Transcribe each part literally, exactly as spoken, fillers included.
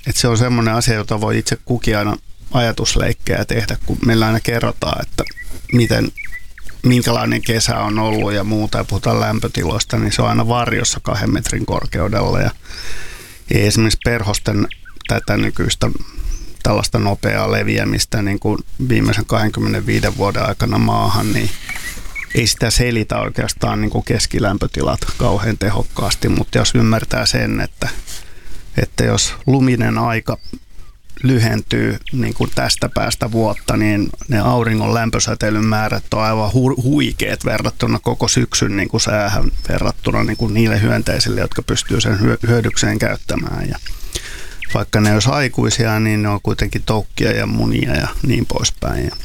että se on semmoinen asia, jota voi itse kukin aina ajatusleikkejä tehdä, kun meillä aina kerrotaan, että miten, minkälainen kesä on ollut ja muuta, ja puhutaan lämpötiloista, niin se on aina varjossa kahden metrin korkeudella. Ja ei esimerkiksi perhosten tätä nykyistä tällaista nopeaa leviämistä niin kuin viimeisen kaksikymmentäviisi vuoden aikana maahan, niin ei sitä selitä oikeastaan niin kuin keskilämpötilat kauhean tehokkaasti, mutta jos ymmärtää sen, että, että jos luminen aika lyhentyy niin kuin tästä päästä vuotta, niin ne auringon lämpösäteilyn määrät on aivan hu- huikeat verrattuna koko syksyn niin kuin säähän verrattuna niin kuin niille hyönteisille, jotka pystyy sen hyödykseen käyttämään. Ja vaikka ne olisi aikuisia, niin ne on kuitenkin toukkia ja munia ja niin poispäin. Ja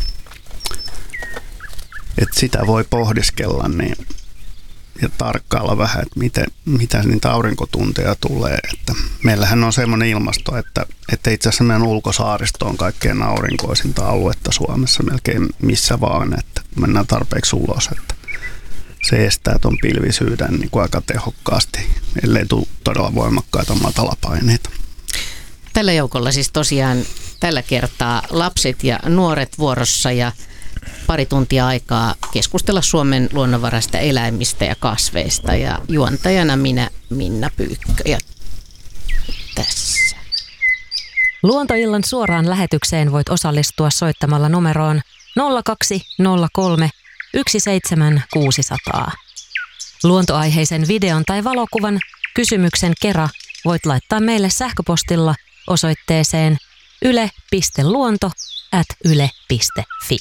että sitä voi pohdiskella niin, ja tarkkailla vähän, että miten, mitä niitä aurinkotunteja tulee. Että meillähän on semmoinen ilmasto, että, että itse asiassa meidän ulkosaaristo on kaikkein aurinkoisinta aluetta Suomessa melkein missä vaan, että mennään tarpeeksi ulos. Että se estää tuon pilvisyyden niin kuin aika tehokkaasti, ellei tule todella voimakkaita matalapaineita. Tällä joukolla siis tosiaan tällä kertaa lapset ja nuoret vuorossa ja pari tuntia aikaa keskustella Suomen luonnonvaraista eläimistä ja kasveista. Ja juontajana minä, Minna Pyykkö. Ja tässä. Luontoillan suoraan lähetykseen voit osallistua soittamalla numeroon nolla kaksi nolla kolme yksi seitsemän kuusi nolla nolla. Luontoaiheisen videon tai valokuvan kysymyksen kera voit laittaa meille sähköpostilla osoitteeseen yle piste luonto ät yle piste fi.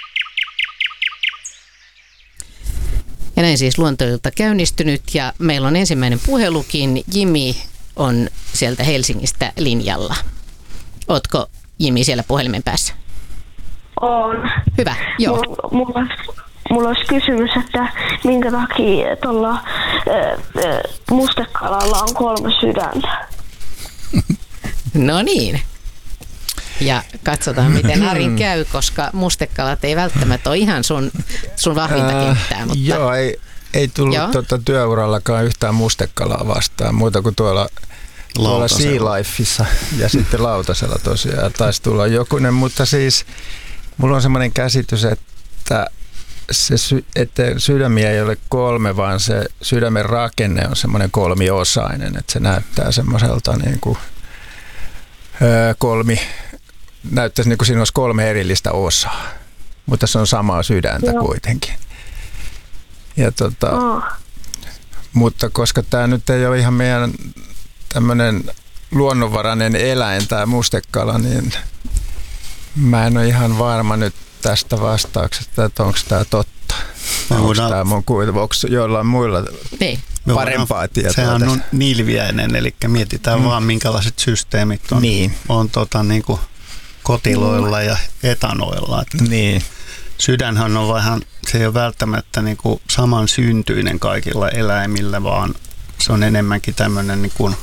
Ja näin siis Luontoilta käynnistynyt ja meillä on ensimmäinen puhelukin. Jimi on sieltä Helsingistä linjalla. Ootko Jimi siellä puhelimen päässä? On. Hyvä, joo. Mulla, mulla, mulla olisi kysymys, että minkä takia tuolla äh, äh, mustekalalla on kolme sydäntä? No niin. Ja katsotaan, miten Arin käy, koska mustekalat ei välttämättä ole ihan sun, sun vahvinta kenttää. Mutta joo, ei, ei tullut joo. Tuota työurallakaan yhtään mustekalaa vastaan, muuta kuin tuolla, tuolla Sea Lifeissa ja sitten lautasella tosiaan taisi tulla jokunen. Mutta siis mulla on semmoinen käsitys, että, se, että sydämiä ei ole kolme, vaan se sydämen rakenne on semmoinen kolmiosainen, että se näyttää semmoiselta niin kuin öö, kolmi... Näyttäisi niin kuin siinä olisi kolme erillistä osaa, mutta se on samaa sydäntä Joo. kuitenkin. Ja tota, oh. Mutta koska tämä nyt ei ole ihan meidän tämmöinen luonnonvarainen eläin, tämä mustekala, niin mä en ole ihan varma nyt tästä vastauksesta, että onko tämä totta. Onko tämä mun kuitenkin, onko jollain muilla niin. parempaa tietoa? Sehän on nilviäinen, eli mietitään mm. vaan minkälaiset systeemit on, niin. on tota, niin kuin kotiloilla ja etanoilla. Että niin. Sydänhän on vähän, se ei ole välttämättä niin kuin saman syntyinen kaikilla eläimillä, vaan se on enemmänkin tämmöinen niin kuin,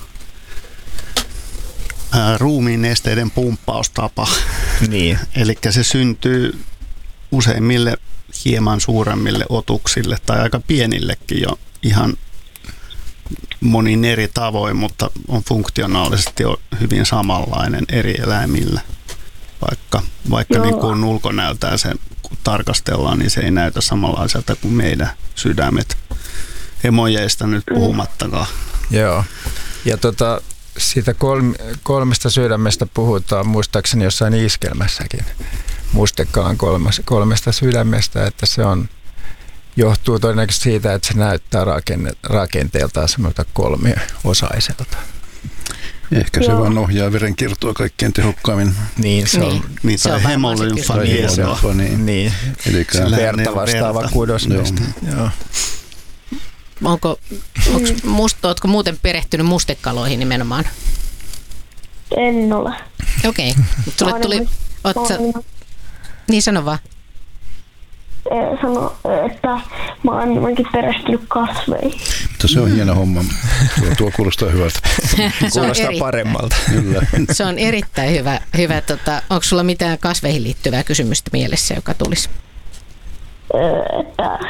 ää, ruumiin nesteiden pumppaustapa. Niin. Eli se syntyy useimmille hieman suuremmille otuksille tai aika pienillekin jo ihan monin eri tavoin, mutta on funktionaalisesti hyvin samanlainen eri eläimillä. Vaikka, vaikka niin kuin ulkonäöltään se, kun tarkastellaan, niin se ei näytä samanlaiselta kuin meidän sydämet. Emojeista nyt puhumattakaan. Joo. Ja tota, siitä kolme, kolmesta sydämestä puhutaan muistaakseni jossain iskelmässäkin. Mustekalan kolmas, kolmesta sydämestä, että se on, johtuu todennäköisesti siitä, että se näyttää rakenne, rakenteeltaan semmoilta kolmiosaiselta. Ehkä se Joo. vaan ohjaa verenkiertoa kaikkein tehokkaimmin. Niin, se on. Niin, niin se tai hemolymfa. Niin, niin. niin. Eli verta vastaava kudosneste. Joo. Onko, onko musta, ootko muuten perehtynyt mustekaloihin nimenomaan? En ole. Okei. Okay. Sulle tuli, oot sä, niin sano vaan. Sano, että mä oon enemmänkin perehtynyt kasveihin. Mutta se on hieno homma. Tuo, tuo kuulostaa hyvältä. Kuulostaa eri, paremmalta. Kyllä. Se on erittäin hyvä. hyvä tota, onko sulla mitään kasveihin liittyvää kysymystä mielessä, joka tulisi? Että,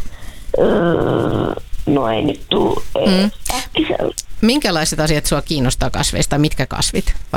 no ei nyt tule mm. äkkiseltä. Minkälaiset asiat sua kiinnostaa kasveista? Mitkä kasvit?